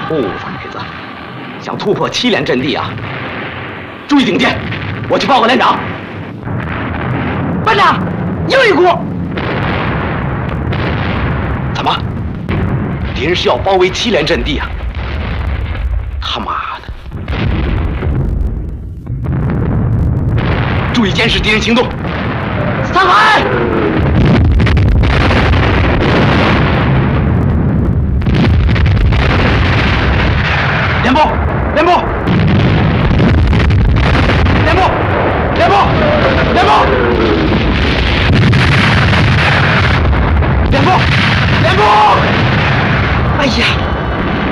兔崽子，想突破7连阵地啊！注意警戒，我去报告连长。班长，又一股！怎么？敌人是要包围7连阵地啊！他妈的！注意监视敌人行动。散开！连部，连部！